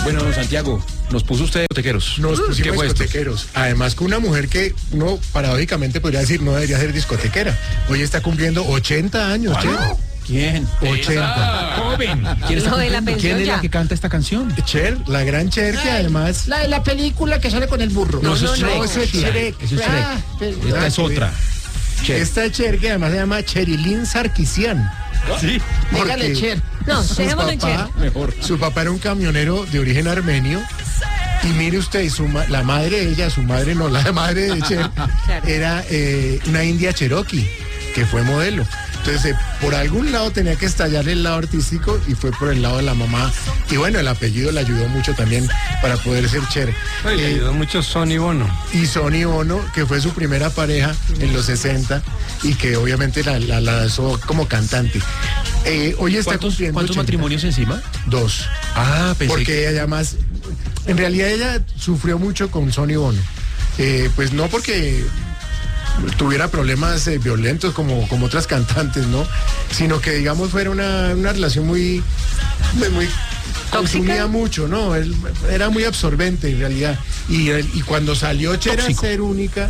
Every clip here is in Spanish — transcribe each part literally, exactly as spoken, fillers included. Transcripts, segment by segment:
Bueno, Santiago, nos puso usted discotequeros. Nos pusimos ¿Qué fue esto? discotequeros. Además, con una mujer que uno paradójicamente podría decir no debería ser discotequera. Hoy está cumpliendo ochenta años, Cher. ¿Quién? ochenta. Joven. ¿Quién, está No, de la cumpliendo? pensión ¿Quién es ya. la que canta esta canción? Cher, la gran Cher, que además... La de la película que sale con el burro. No, eso no, es no, Shrek. no, eso es Shrek. Eso es Shrek. Ah, pero- Esta es otra. Cher. Esta Cher, que además se llama Cherilyn Sarkisian. Sí. Dígale, Porque Cher. No, su dejémoslo en Cher. papá, Mejor. su papá era un camionero de origen armenio. Y mire usted, su ma- la madre de ella, su madre no, la madre de Cher, Claro. era eh, una india cherokee, que fue modelo. Entonces, eh, por algún lado tenía que estallar el lado artístico y fue por el lado de la mamá. Y bueno, el apellido le ayudó mucho también para poder ser Cher. Ay, le Eh, ayudó mucho Sonny Bono. y Sonny Bono, que fue su primera pareja en los sesenta y que obviamente la, la, la lanzó como cantante. Eh, hoy está ¿Cuántos, cumpliendo ¿cuántos ochenta. matrimonios encima? Dos. Ah, pensé Porque que... ella más, en realidad ella sufrió mucho con Sonny Bono. Eh, pues no porque tuviera problemas eh, violentos como, como otras cantantes, ¿no? Sino que digamos fuera una, una relación muy, muy, muy consumía mucho, ¿no? Él era muy absorbente en realidad. Y, él- y cuando salió Cher a Tóxico. ser única,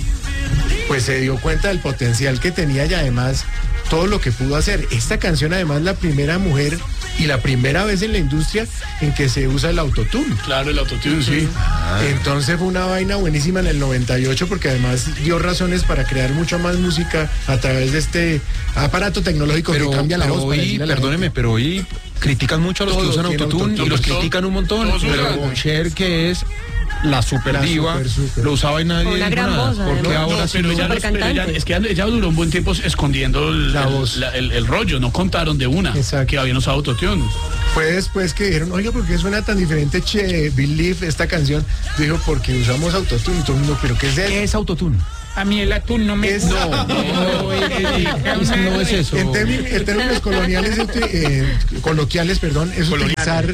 pues se dio cuenta del potencial que tenía y además todo lo que pudo hacer. Esta canción además la primera mujer y la primera vez en la industria en que se usa el autotune. Claro, el autotune, sí. Entonces fue una vaina buenísima en el noventa y ocho porque además dio razones para crear mucha más música a través de este aparato tecnológico Pero, que cambia la pero voz. para hoy, decirle a la perdóneme, pero hoy critican mucho a los que Todo usan tiene autotune y autotune. los Todo- critican un montón. todo Pero suena. Cher, que es la super La diva, super, super. lo usaba y nadie Una dijo gran nada. voz, ¿Por qué además. ahora No, sí pero no? ella, no- pero ella- Supercantante. es que ella, ella duró un buen tiempo escondiendo el, La el- voz. la- el- el rollo, no contaron de una Exacto. que habían usado autotune. Fue después que dijeron, oiga, ¿por qué suena tan diferente Che, Believe, esta canción? Dijo, porque usamos autotune. Todo el mundo, ¿pero qué es eso? ¿Qué es autotune? A mí el atún no me Es- gusta. no, No, eh, eh, eh, no es eso. En, términ- en términos coloniales, es uti- eh, coloquiales, perdón, es utilizar,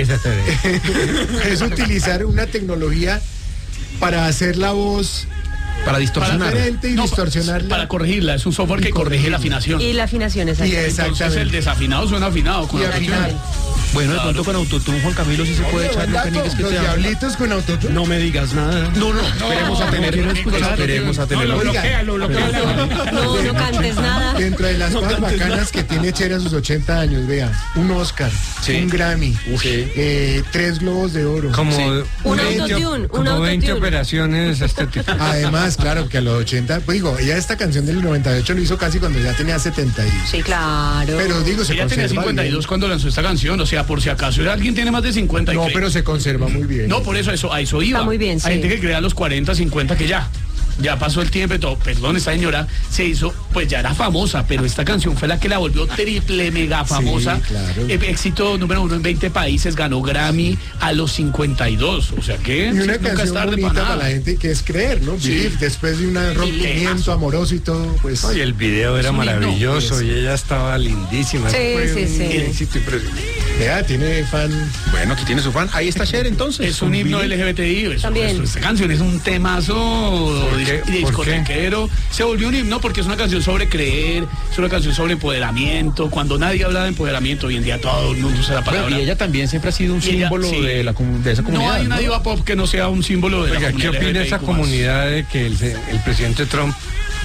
es utilizar una tecnología para hacer la voz Para distorsionar. diferente y No, distorsionarla. Para corregirla, es un software Y que corrige la corregirla. afinación. Y la afinación es Y así. es- Entonces exactamente. el desafinado suena afinado con Y autotune. afinar. Bueno, de pronto con autotune, Juan Camilo, sí se puede echar lo que ni es que Los sea. diablitos con autotune. No me digas nada. No, no, esperemos a tener. quiero escuchar. Esperemos a No, tener. lo Oiga. bloquea, lo bloquea. No, no cantes nada. Dentro de las cosas bacanas que tiene Cher a sus ochenta años, vea, un Oscar, Sí. un Grammy, Sí. eh, tres Globos de Oro. Como, Sí. Un veinte autotune, un como veinte autotune. operaciones estéticas. Además, claro, que a los ochenta, pues digo, ella esta canción del noventa y ocho lo hizo casi cuando ya tenía setenta y dos. Sí, claro. Pero digo, se Ella tenía conserva cincuenta y dos bien. cuando lanzó esta canción, o sea, por si acaso alguien tiene más de cincuenta y No, cree- pero se conserva muy bien. No, por eso, eso a eso iba. Está muy bien, sí. Hay gente que crea a los cuarenta, cincuenta que ya. Ya pasó el tiempo y todo. Perdón, esta señora se hizo, pues ya era famosa, pero esta canción fue la que la volvió triple mega famosa. claro. Eh, éxito número uno en veinte países, ganó Grammy a los cincuenta y dos. O sea que Y una nunca es canción tarde bonita para para nada. la gente que es creer, ¿no? Vivir después de un rompimiento amoroso y todo, pues. Oye, el video era un himno, maravilloso pues. y ella estaba lindísima. Sí, Fue sí, un sí. éxito impresionante. Vea, tiene fan. Bueno, aquí tiene su fan. Ahí está Cher entonces. Es un himno Billie. L G B T I. Eso, También. eso, esta canción es un temazo ¿Por qué? dis- ¿Por discotequero. Se volvió un himno porque es una canción sobre creer, es una canción sobre empoderamiento. Cuando nadie habla de empoderamiento, hoy en día todo el mundo usa la Bueno, palabra. y ella también siempre ha sido un Y ella- símbolo sí. de, la, comu- de esa comunidad. No hay una ¿no? diva pop que no sea un símbolo de la Oiga, ¿qué comunidad opina L G B T I esa Q más? comunidad de que el, el presidente Trump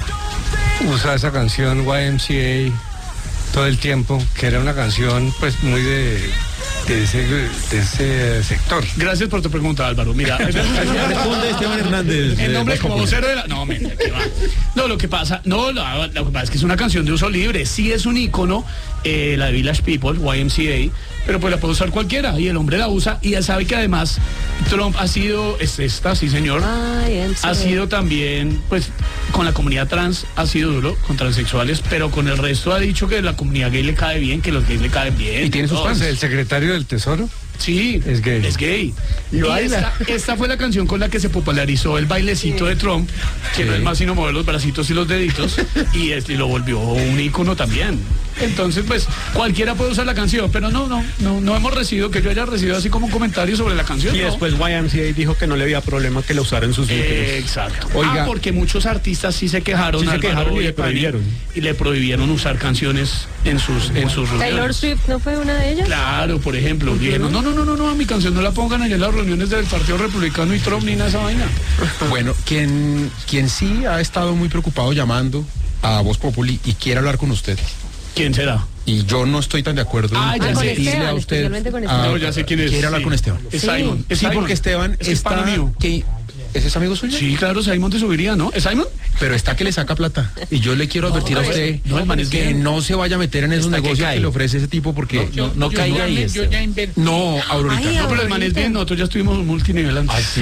usa esa canción Y M C A todo el tiempo, que era una canción pues muy de, de, ese, de ese sector? Gracias por tu pregunta, Álvaro. Mira, Responde Esteban Hernández. el de nombre Voz como Populi. vocero de la... No, mira, ¿qué va? No, lo que pasa... No, lo, lo que pasa es que es una canción de uso libre. Sí es un ícono, eh, la de Village People, Y M C A, pero pues la puede usar cualquiera. Y el hombre la usa. Y ya sabe que además Trump ha sido... Es esta, sí señor. Ay, en Ha serio. sido también, pues, con la comunidad trans ha sido duro, con transexuales, pero con el resto ha dicho que la comunidad gay le cae bien, que los gays le caen bien. Y tiene sus todo. fans. El secretario del Tesoro. Sí, Es gay. Es gay. Y Y, baila. esta, esta fue la canción con la que se popularizó el bailecito de Trump, que no es más sino mover los bracitos y los deditos, y, este, y lo volvió un ícono también. Entonces, pues, cualquiera puede usar la canción, pero no, no, no, no hemos recibido, que yo haya recibido así como un comentario sobre la canción. Y ¿no? después Y M C A dijo que no le había problema que la usaran en sus vídeos. Eh, exacto. Oiga. Ah, porque muchos artistas sí se quejaron, Sí se Álvaro quejaron y le Pani, prohibieron. y le prohibieron usar canciones en sus, en sus reuniones. Taylor Swift no fue una de ellas. Claro, por ejemplo, dijeron, no, no, no, no, no, mi canción no la pongan allá en las reuniones del Partido Republicano y Trump ni nada de esa vaina. Bueno, quien, quien sí ha estado muy preocupado llamando a Voz Populi y quiere hablar con usted, ¿Quién será? y yo no estoy tan de acuerdo Ah, en ya con sé. decirle Esteban, a usted, especialmente con ah, Esteban. No, ya sé quién es. quiere hablar Sí. con Esteban. Es Sí. Simon. es Sí, Simon. porque Esteban Es que es está... pana mío. que- ¿Ese es amigo suyo? Sí, claro, Simon te subiría, ¿no? ¿Es Simon? Pero está que le saca plata. Y yo le quiero advertir a usted no, el man es que bien. no se vaya a meter en esos Está que negocios que, cae. le ofrece ese tipo porque... No, no caiga ahí. Yo ya invertí. No, Aurorita. Ay, No, pero el man es bien, nosotros ya estuvimos multinivel antes.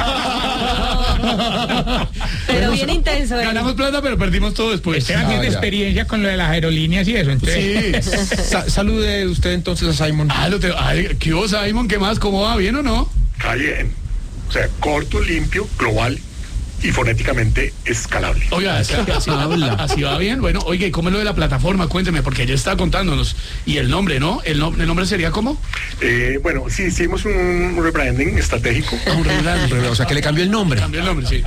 Pero bien intenso. ¿eh? Ganamos plata, pero perdimos todo después. Esteban Ah, tiene ya. experiencia con lo de las aerolíneas y eso, entonces. Sí. Sa- salude usted entonces a Simon. Ah, lo te- ay, ¿qué hubo, Simon? ¿Qué más? ¿Cómo va? ¿Bien o no? Está bien. O sea, corto, limpio, global y fonéticamente escalable. Oiga, así, así- así va bien. Bueno, oiga, ¿y cómo es lo de la plataforma? Cuénteme, porque ella está contándonos. Y el nombre, ¿no? ¿El, nom- el nombre sería cómo? Eh, bueno, sí, hicimos un rebranding estratégico. Un rebranding. O sea, que le cambió el nombre. Cambia el nombre, sí.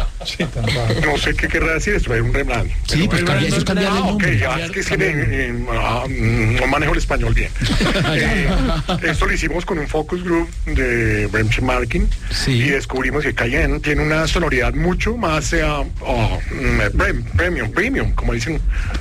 No sé qué querrá decir esto, es un rebranding. Sí, Pero- pues cambia- eso es cambiarle el Ah, ok, nombre. ya, es que, es que eh, eh, ah, mm, no manejo el español bien. Eh, esto lo hicimos con un focus group de benchmarking Sí. y descubrimos que Cayenne tiene una sonoridad mucho más eh, oh, mm, prem- premium, premium, como dicen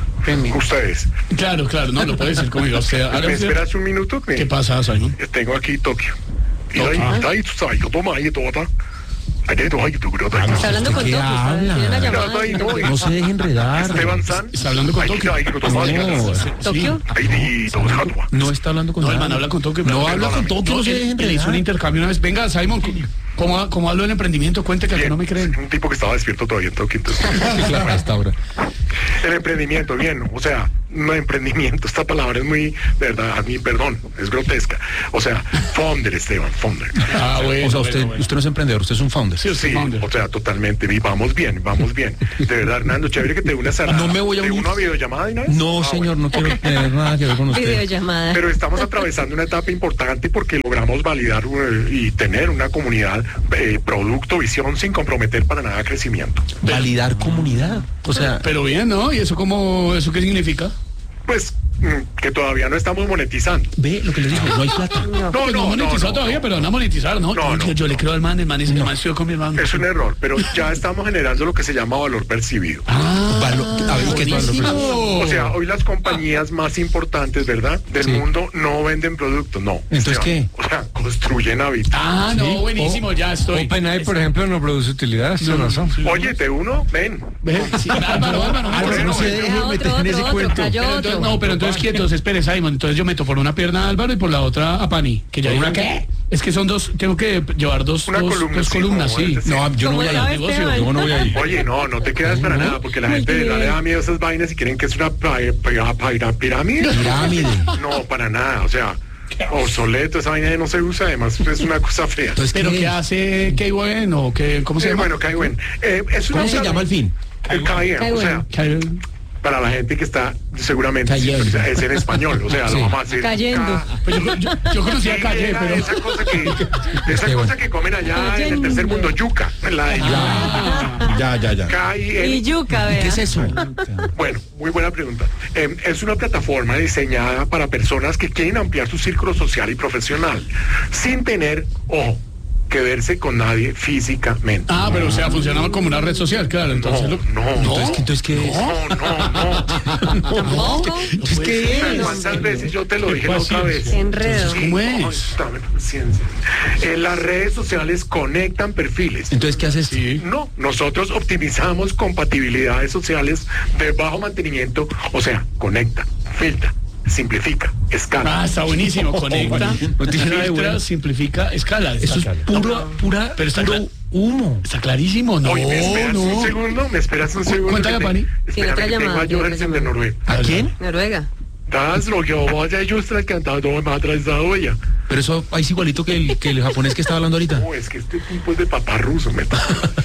ustedes. Claro, claro, no lo puede decir conmigo. O sea, ahora ¿Me usted- esperas un minuto? Que ¿Qué pasa, Simon? tengo aquí Tokio. Y Tokio. ahí, ahí, tú sabes, yo tomo ahí todo, ¿tá? Ahí te doy, tú, tú, tú. Está hablando con ¿Qué Tokio. está- habla? Tiene una Mira, llamada. ahí, no, No se deje enredar. Esteban San. Está hablando con Ahí, Tokio. ahí, tú tomas. No, ¿Tokio? Ahí, y todo es jatua. no está hablando con No, el nadie. man habla con Tokio. No pero- habla con Tokio, no se él- deje él hizo un enredar. intercambio una vez. Venga, Simon, ¿cómo, cómo hablo del emprendimiento? Cuente que aquí Bien, no me creen. un tipo que estaba despierto todavía en Tokio, entonces. Sí, claro, a esta hora. El emprendimiento, bien, o sea, no emprendimiento, esta palabra es muy, de verdad, a mí, perdón, es grotesca. O sea, founder, Esteban, founder. Ah, bueno. O sea, usted, bueno, bueno. usted no es emprendedor, usted es un founder. Sí, usted Sí, founder. o sea, totalmente, y vamos bien, vamos bien. De verdad, Hernando, chévere que te dé una cerrada. No me voy a ¿Te unir. uno a videollamada y una vez? No, Ah, señor, bueno. no quiero tener nada que ver con usted. Videollamada. Pero estamos atravesando una etapa importante porque logramos validar eh, y tener una comunidad, eh, producto, visión, sin comprometer para nada crecimiento. Validar comunidad. O sea, Pero bien, ¿no? ¿Y eso cómo, eso qué significa? Pues mm, que todavía no estamos monetizando. ve lo que le digo, no hay plata. No. No, Pues no, no, no, monetizado no, todavía, no. pero van a monetizar, ¿no? No, yo, no, yo le creo al man, el man es el man estudió con mi hermano. Es un error, pero ya estamos generando lo que se llama valor percibido. Ah, Valo- a ver, ¿y qué tal? buenísimo. O sea, hoy las compañías más importantes, ¿verdad? Del Sí. mundo no venden productos, no. Entonces, Esteban. ¿qué? O sea, construyen hábitos. Ah, no, buenísimo, ya estoy. OpenAI, por ejemplo, no produce utilidades, tiene razón. Oye, te uno, ven. Ve, sí, Álvaro, Álvaro, Ah, Álvaro, no, no se Bueno, deje Otro, meter en otro, ese otro, cuento. cayó Pero otro. entonces- no, pero entonces quietos, espere, Simon. Entonces yo meto por una pierna a Álvaro y por la otra a Pani. Que ya ¿Por una dijeron qué? que- Es que son dos, tengo que llevar dos, Una dos, columna, dos sí, columnas, como sí. este, No, yo no voy ¿Cómo a la ir. ves, Esteban? Yo no voy a ir. Oye, no, no te quedas para nada, porque la gente de verdad le da miedo a esas vainas y creen que es una pi- pi- pi- pirámide. Pirámide. No, para nada, o sea, obsoleto, esa vaina no se usa, además es una cosa fea. Entonces, Pero ¿qué ¿qué es? hace K-Wen o qué, cómo se Eh, llama? bueno, Cayenne. Eh, es una ¿Cómo se pla- llama al fin? El Cayenne, o sea, Cayenne. para la gente que está seguramente Cayenne. sí, es en español, o sea, Sí. lo vamos a decir. Cayendo. Ca- Pues yo, yo, yo conocía a Sí, Calle, era pero... esa cosa que esa Qué cosa bueno. que comen allá en el Cayendo. tercer mundo, yuca, la de yuca. Ya, ya, ya. Cayenne. Y yuca, vea. ¿Qué es eso? Bueno, muy buena pregunta. Eh, es una plataforma diseñada para personas que quieren ampliar su círculo social y profesional, sin tener, ojo, que verse con nadie físicamente. Ah, pero o sea, funcionaba como una red social, claro. Entonces, No, lo- no, Entonces, ¿qué- entonces ¿qué es? No, no, no. Tampoco. Entonces, ¿qué es? ¿Cuántas veces yo te lo dije la otra vez? Qué enredo. Sí, ¿Cómo es? no, dame paciencia. Eh, las redes sociales conectan perfiles. Entonces, ¿qué haces? Sí. No, nosotros optimizamos compatibilidades sociales de bajo mantenimiento, o sea, conecta, filtra, simplifica, escala. Ah, está buenísimo. Conecta, No tiene nada de filtra, bueno. simplifica, escala. Eso es puro, pura, Pero está puro cla- humo. Está clarísimo, no, Oye, ¿me esperas un no. segundo? ¿Me esperas un segundo? Cuéntale, que te- Pani. Espérame, Tiene otra que tengo llamada, a tiene otra Johansen de llamada. Noruega. ¿A quién? Noruega. Das lo que vaya yo estoy cantando más atrasado ella. Pero eso es igualito que el, que el japonés que estaba hablando ahorita. No, es que este tipo es de papá ruso, me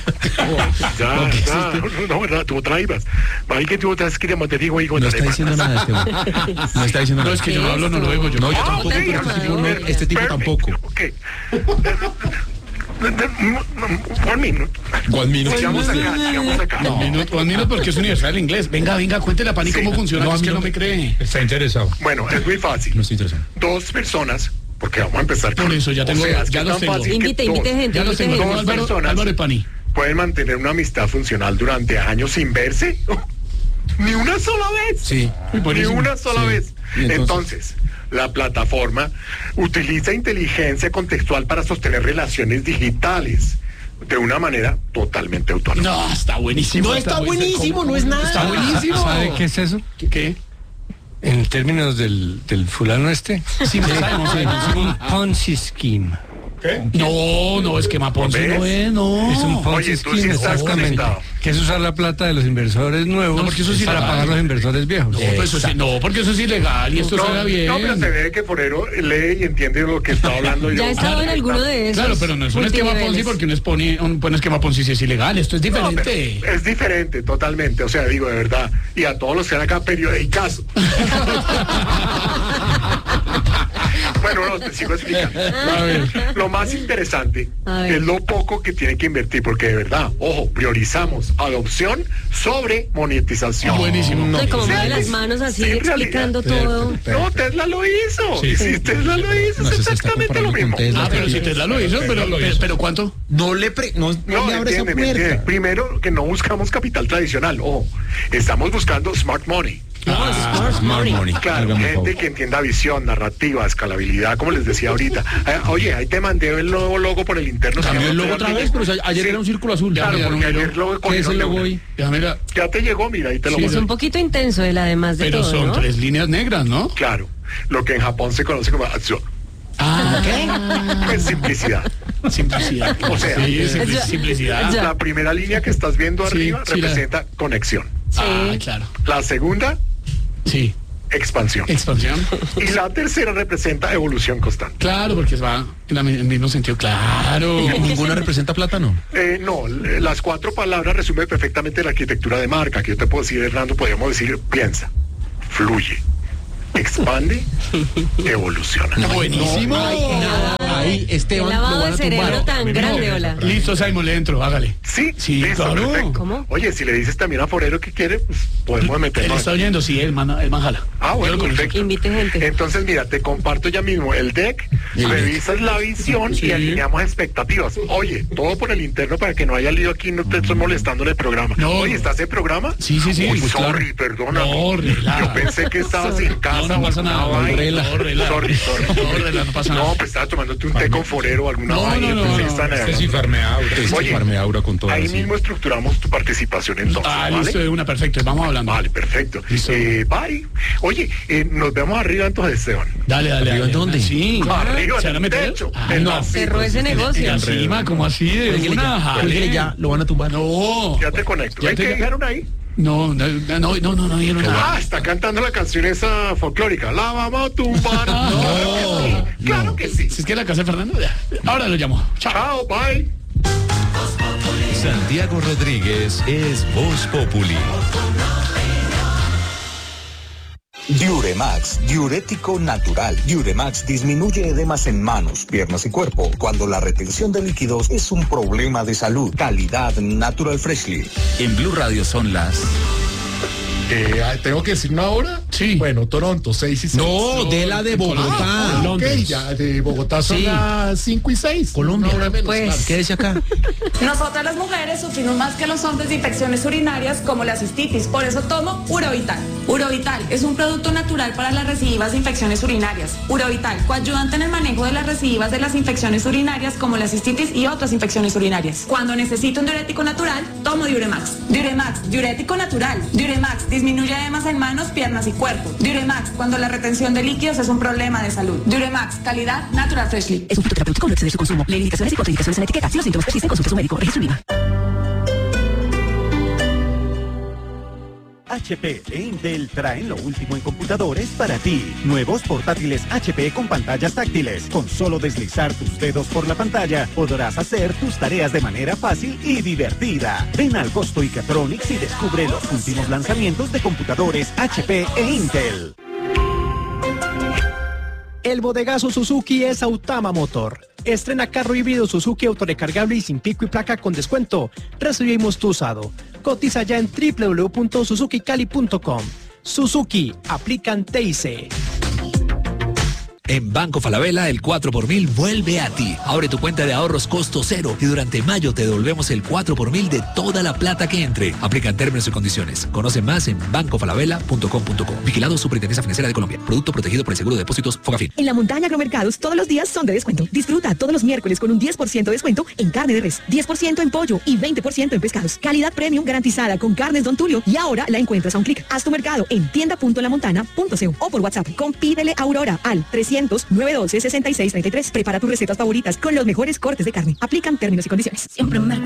Ya, No, ¿qué es ya, este? no, no, verdad, tú traibas. Vale, que tú te has querido mantener ahí con No está diciendo nada, Esteban. No está diciendo No, nada. es que yo no hablo noruego. Yo No, yo Ah, tampoco, ok, pero este tipo, no- perfect, este tipo perfect, tampoco. ok. One minute. One minute. Sigamos acá, sigamos acá. No, minuto, un minuto porque es universal el inglés. Venga, venga, cuéntele a Pani Sí. cómo funciona, No, que es que no. no me cree. Está interesado. Bueno, es muy fácil. No estoy interesado. Dos personas, porque vamos a empezar Por eso, ya tengo- o sea, es que ya es los tan tengo. fácil que Invite, dos invite gente, Ya lo invite tengo, gente. tengo Álvaro, personas. Álvaro y Pani. pueden mantener una amistad funcional durante años sin verse. Ni una sola vez. Sí. Muy Ni buenísimo. una sola Sí. vez. Y entonces- Entonces, la plataforma utiliza inteligencia contextual para sostener relaciones digitales de una manera totalmente autónoma. No, está buenísimo. No está buenísimo, no es nada. Está buenísimo. ¿Sabe qué es eso? ¿Qué? En términos del, del fulano este, Sí, no sabemos, sabemos. un Ponzi scheme. No, no, esquema Ponzi ¿Ves? no es, no. Es un Ponzi Oye, tú scheme, sí estás exactamente. conectado. Que es usar la plata de los inversores nuevos No, porque eso sí para legal. pagar los inversores viejos. No, pues eso sí, no, porque eso es ilegal y esto No, suena bien. no, pero se ve que Forero lee y entiende lo que está hablando yo. Ya he estado en alguno de esos. Claro, pero no es un esquema Ponzi multiniveles. porque un, expone, un, un esquema Ponzi sí es ilegal. Esto es No, pero diferente. es diferente, totalmente. O sea, digo, de verdad. Y a todos los que están acá, periodicazo. Bueno, no, te sigo explicando. A ver. Lo más interesante A ver. es lo poco que tiene que invertir, porque de verdad, ojo, priorizamos adopción sobre monetización. Buenísimo. No, y como Sí, mueve las sí, manos así, sí, en explicando realidad. todo. No, Tesla lo hizo. Sí, Si sí. Tesla lo hizo, No, es se está exactamente lo comparando con mismo. Tesla. Ah, pero si Tesla lo hizo, pero, pero, pero ¿cuánto? No le pre, no, no No, le abre esa entiende, me entiende. puerta. Primero, que no buscamos capital tradicional. Ojo, estamos buscando smart money. No, smart Smart money. money. Claro, Hágame el gente favor. que entienda visión, narrativa, escalabilidad, como les decía ahorita. Eh, oye, ahí te mandé el nuevo logo por el interno. Cambió Se el llama logo otra Tesla vez, pero Mini. ayer Sí, era un círculo azul. Claro, Ya, porque ya, ayer lo ¿Qué es el cogieron de logo una. hoy? Ya, mira, Ya te llegó, mira, ahí te lo Sí, Es mandé. un poquito intenso él, además de pero todo, son ¿no? tres líneas negras, ¿no? Claro, lo que en Japón se conoce como acción. Ah, ¿qué? Pues simplicidad. Simplicidad. O sea, sí, simpli- ya. simplicidad. Ya. La primera línea que estás viendo Sí, arriba sí, la- representa conexión. Ah, claro. La segunda, Sí. expansión. Expansión. Y la tercera representa evolución constante. Claro, porque va en la mi- el mismo sentido. Claro. ¿Ninguna representa plátano? Eh, no, l- las cuatro palabras resumen perfectamente la arquitectura de marca, que yo te puedo decir, Hernando, podríamos decir, piensa, fluye, expande, evoluciona. Buenísimo. Ahí, Qué Esteban, lo lavado van de a cerebro tumbar. tan grande, hola. Listo, Simon, le entro, hágale. Sí, Sí, listo, claro. perfecto. ¿Cómo? Oye, si le dices también a Forero que quiere, pues podemos Él meternos. está oyendo, sí, él man, él man jala. Ah, Yo bueno, lo conozco. perfecto. Invite gente. Entonces, mira, te comparto ya mismo el deck, El revisas la visión Sí. y alineamos expectativas. Oye, todo por el interno para que no haya lío aquí, no te estoy molestando en el programa. No. Oye, ¿estás en programa? Sí, sí, sí, Uy, pues, sorry, claro. perdona. No, relaja. Yo pensé que estabas en casa. No, no o pasa nada. alguna vaina. Rela, no, rela. Sorry, sorry. No, rela, no pasa nada. No, pues estaba tomándote un té con Forero o alguna No, vaina. no, no, pensé que no, estaban este ahí. sí farmeaura. Este Oye, farmeaura con todo Ahí así. mismo estructuramos tu participación entonces, Ah, ¿vale? listo, de una, perfecto. Vamos hablando. Vale, perfecto. Listo. Eh, bye. Oye, eh, nos vemos arriba entonces, Esteban. Dale, dale. ¿Arriba dale. en dónde? Sí. Arriba, ¿Se en van a el meter? techo. Ah, En no. la- Cerró ese Y negocio. encima, como así, de Cuélguele una, ya, jale. cuélguele ya, lo van a tumbar. No. Ya te conecto. Ya ¿Ven te- qué dijeron ahí? No, no, no, no, no, no, no dijeron nada. Ah, está cantando la canción esa folclórica. La vamos a tumbar. No. Claro que sí. Si es que la casa de Fernando, ya. Ahora lo llamo. Chao, bye. Santiago Rodríguez es Voz Populi. Diuremax, diurético natural. Diuremax disminuye edemas en manos, piernas y cuerpo cuando la retención de líquidos es un problema de salud. Calidad Natural Freshly. En Blue Radio son las... Eh, ah, ¿Tengo que decir una hora? Sí. Bueno, Toronto, seis y seis. No, de la de Bogotá. Ah, ok, Londres. ya de Bogotá son Sí. las cinco y seis. Colombia. Una hora menos, Pues. claro. Quédese acá. Nosotras las mujeres sufrimos más que los hombres de infecciones urinarias como la cistitis, por eso tomo Urovital. Urovital es un producto natural para las recidivas de infecciones urinarias. Urovital, coayudante en el manejo de las recidivas de las infecciones urinarias como la cistitis y otras infecciones urinarias. Cuando necesito un diurético natural, tomo Diuremax. Diuremax, diurético natural. Diuremax disminuye edemas en manos, piernas y cuerpo. Diuremax, cuando la retención de líquidos es un problema de salud. Diuremax, calidad Natural Freshly. Es un fitoterapéutico, no exceder su consumo. Lee indicaciones y contraindicaciones en la etiqueta. Si los síntomas persisten, consulte a su médico. Registro IVA. H P e Intel traen lo último en computadores para ti. Nuevos portátiles H P con pantallas táctiles. Con solo deslizar tus dedos por la pantalla, podrás hacer tus tareas de manera fácil y divertida. Ven al Costo Icatronics y descubre los últimos lanzamientos de computadores H P e Intel. El bodegazo Suzuki es Autama Motor. Estrena carro híbrido Suzuki autorecargable y sin pico y placa con descuento. Recibimos tu usado. Cotiza ya en doble u doble u doble u punto suzuki cali punto com. Suzuki, aplican T I C. En Banco Falabella, el cuatro por mil vuelve a ti. Abre tu cuenta de ahorros costo cero y durante mayo te devolvemos el cuatro por mil de toda la plata que entre. Aplican términos y condiciones. Conoce más en banco falabella punto com punto co. Vigilado Superintendencia Financiera de Colombia. Producto protegido por el Seguro de Depósitos Fogafín. En la montaña Agromercados todos los días son de descuento. Disfruta todos los miércoles con un diez por ciento de descuento en carne de res, diez por ciento en pollo y veinte por ciento en pescados. Calidad premium garantizada con carnes Don Tulio y ahora la encuentras a un clic. Haz tu mercado en tienda punto la montana punto co o por WhatsApp con Pídele Aurora al trescientos, nueve uno dos, seis seis tres tres. Prepara tus recetas favoritas con los mejores cortes de carne. Aplican términos y condiciones. Siempre me